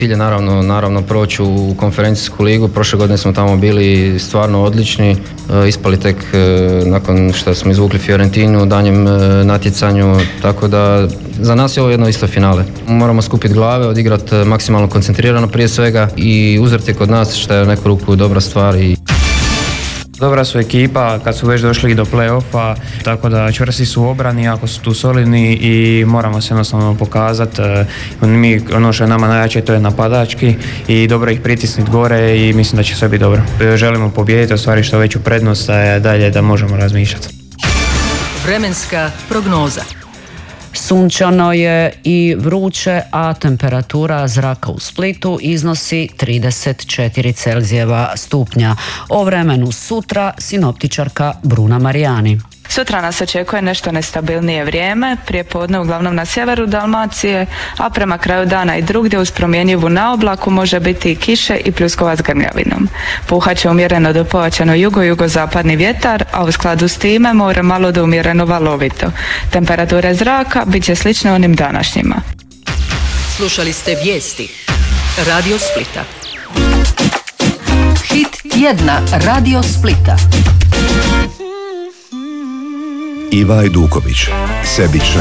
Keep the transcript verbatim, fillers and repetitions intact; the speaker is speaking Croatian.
Cilj je naravno, naravno proći u konferencijsku ligu. Prošle godine smo tamo bili stvarno odlični. E, ispali tek e, nakon što smo izvukli Fiorentinu u danjem e, natjecanju. Tako da za nas je ovo jedno isto finale. Moramo skupiti glave, odigrati maksimalno koncentrirano prije svega i uzrati kod nas što je u neku ruku dobra stvar. I dobra su ekipa kad su već došli do play-offa, tako da čvrsti su u obrani, jako su tu solidni i moramo se jednostavno pokazati. Mi, ono što je nama najjače, to je napadački i dobro ih pritisniti gore i mislim da će sve biti dobro. Želimo pobijediti, ostvariti što veću prednost, a dalje da možemo razmišljati. Vremenska prognoza. Sunčano je i vruće, a temperatura zraka u Splitu iznosi trideset četiri Celzijeva stupnja. O vremenu sutra sinoptičarka Bruna Marijani. Sutra nas očekuje nešto nestabilnije vrijeme, prije podne uglavnom na sjeveru Dalmacije, a prema kraju dana i drugdje uz promjenjivu naoblaku može biti i kiše i pljuskova s grmljavinom. Puhat će umjereno do pojačano jugo-jugozapadni vjetar, a u skladu s time more malo do umjereno valovito. Temperature zraka bit će slične onim današnjima. Slušali ste vijesti Radio Splita. Hit tjedna Radio Splita. Iva Ajduković, sebična